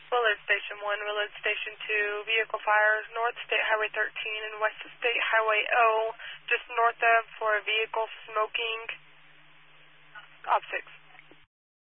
Willard Station 1, Willard Station 2, vehicle fires North State Highway 13 and West State Highway O, just north of for a vehicle smoking. Op 6.